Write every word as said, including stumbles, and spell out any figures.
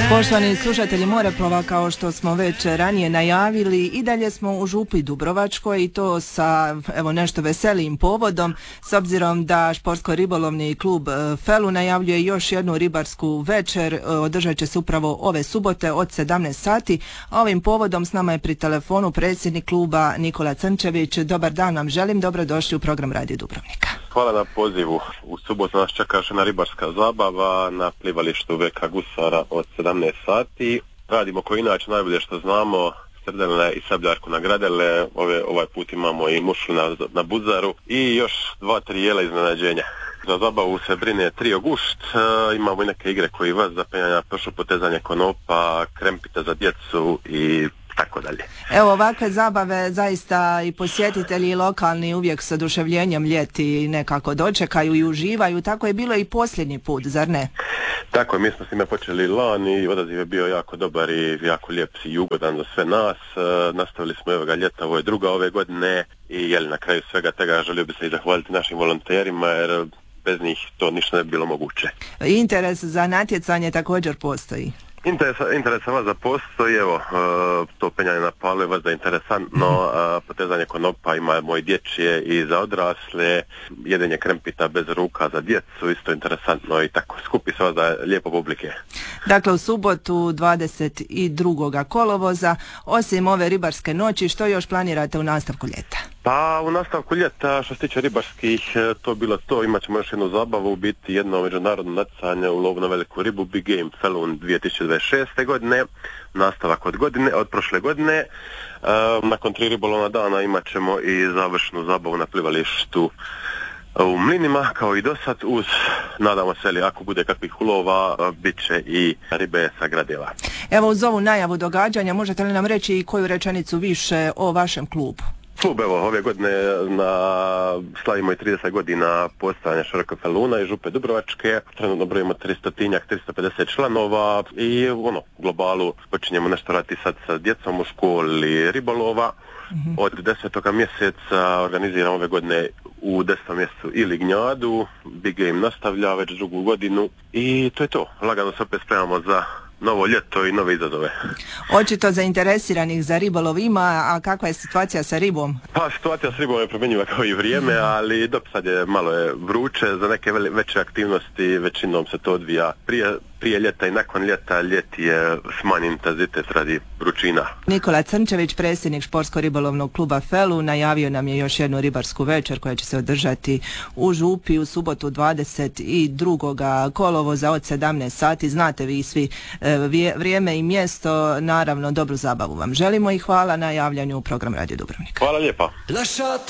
Poštovani slušatelji Moreplova, kao što smo već ranije najavili, i dalje smo u Župi Dubrovačkoj i to sa evo nešto veselim povodom, s obzirom da športsko-ribolovni klub Felu najavljuje još jednu ribarsku večer, održat će se upravo ove subote od sedamnaest sati, a ovim povodom s nama je pri telefonu predsjednik kluba Nikola Crnčević. Dobar dan vam želim, dobrodošli u program Radio Dubrovnika. Hvala na pozivu. U subotu nas čeka još jedna ribarska zabava na plivalištu V K Gusara od sedamnaest sati. Radimo koji inače najbolje što znamo, srdeline i sabljarku na gradele. Ove, ovaj put imamo i mušlu na, na buzaru i još dva, tri jela iznenađenja. Za zabavu se brine trio gušt, e, imamo i neke igre koji vas za penjanja, pršu potezanje konopa, krempite za djecu i tako dalje. Evo, ovakve zabave zaista i posjetitelji lokalni uvijek s oduševljenjem ljeti nekako dočekaju i uživaju. Tako je bilo i posljednji put, zar ne? Tako je, mi smo s njima počeli lani i odaziv je bio jako dobar i jako lijep i ugodan za sve nas. E, nastavili smo evo ga ljeta, ovo je druga ove godine i jeli na kraju svega toga želio bi se i zahvaliti našim volonterima jer bez njih to ništa ne bi bilo moguće. Interes za natjecanje također postoji. Interes, interes vas da postoji, evo, e, to penjanje na palu je vas da je interesantno, e, potezanje konopa ima moj dječje i za odrasle, jedenje krempita bez ruka za djecu, isto interesantno i tako, skupi se vas da je lijepo publike. Dakle, u subotu dvadeset drugog kolovoza, osim ove ribarske noći, što još planirate u nastavku ljeta? Pa u nastavku ljeta, što se tiče ribarskih, to bilo to, imat ćemo još jednu zabavu, biti jedno međunarodno natjecanje u lovu na veliku ribu, Big Game Fellow dvije tisuće dvadeset šeste. godine, nastavak od godine, od prošle godine. E, nakon tri ribolovna dana imat ćemo i završnu zabavu na plivalištu u Mlinima, kao i do sad, uz, nadamo se, li ako bude kakvih ulova, bit će i ribe sa gradela. Evo, uz ovu najavu događanja, možete li nam reći i koju rečenicu više o vašem klubu? Klub, evo, ove godine na, slavimo i trideset godina postojanja Široko-Feluna i Župe Dubrovačke. Trenutno brojimo tristotinjak, tristo pedeset članova i ono, u globalu počinjemo nešto raditi sad sa djecom u školi ribolova. Mm-hmm. Od desetog mjeseca organiziramo ove godine u desetom mjesecu i lignjadu. Big Game nastavlja već drugu godinu i to je to. Lagano se opet spremamo za novo ljeto i nove izazove. Očito zainteresiranih za ribolov ima, a kakva je situacija sa ribom? Pa situacija s ribom je promjenjiva kao i vrijeme, ali dok sad je malo je vruće, za neke veće aktivnosti većinom se to odvija prije, prije ljeta i nakon ljeta. Ljeti je smanjen intenzitet radi vrućina. Nikola Crnčević, predsjednik športsko-ribolovnog kluba Felu, najavio nam je još jednu ribarsku večer koja će se održati u Župi u subotu dvadeset drugog kolovoza od sedamnaest sati. Znate vi svi vrijeme i mjesto, naravno dobru zabavu vam želimo i hvala na javljanju u program Radio Dubrovnika. Hvala lijepa.